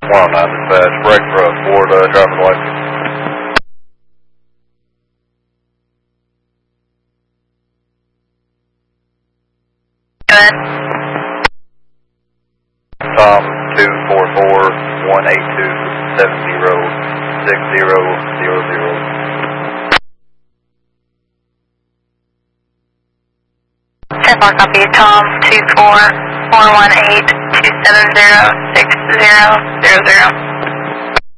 109 dispatch, break for a Florida driver's license. Go ahead. Tom 244-182-70-6000. 10-4 copy, Tom 24418-270-6000.